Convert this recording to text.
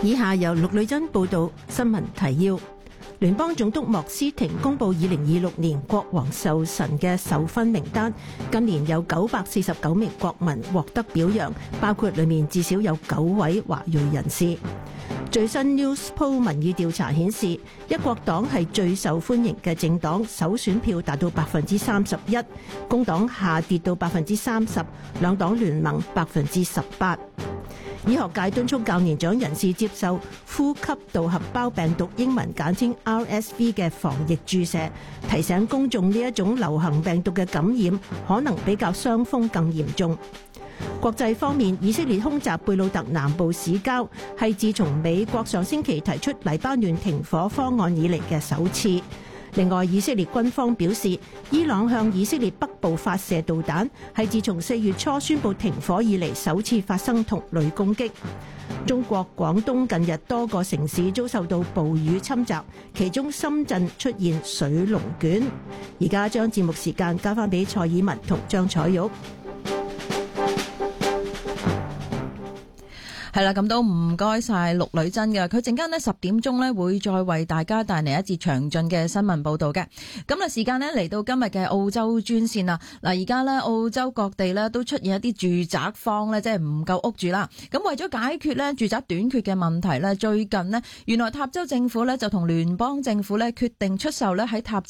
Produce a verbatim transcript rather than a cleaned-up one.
以下由陸女真報道新聞提要。聯邦總督莫斯廷公布二零二六年國王壽辰嘅授勳名單，今年有九百四十九名國民獲得表揚，包括裏面至少有九位華裔人士。最新 Newspoll 民意調查顯示，一國黨係最受歡迎嘅政黨，首選票達到百分之三十一，工黨下跌到百分之三十，兩黨聯盟百分之十八。醫學界敦促較年長人士接受呼吸道合胞病毒英文簡稱 R S V 嘅防疫注射，提醒公眾呢一種流行病毒嘅感染可能比較傷風更嚴重。國際方面，以色列空襲貝魯特南部市郊，係自從美國上星期提出黎巴嫩停火方案以嚟嘅首次。另外，以色列軍方表示，伊朗向以色列北部發射導彈，係自從四月初宣布停火以嚟首次發生同類攻擊。中國廣東近日多個城市遭受到暴雨侵襲，其中深圳出現水龍捲。而家將節目時間交翻俾蔡以文同張彩玉。 係啦，咁都唔該晒陸女真嘅，佢陣間呢十點鐘呢會再為大家帶嚟一節詳盡嘅新聞報道嘅。咁啊，時間呢嚟到今日嘅澳洲專線啦。嗱，而家呢澳洲各地呢都出現一啲住宅荒呢，即係唔夠屋住啦。咁為咗解決呢住宅短缺嘅問題呢，最近呢原來塔州政府呢就同聯邦政府呢決定出售呢喺塔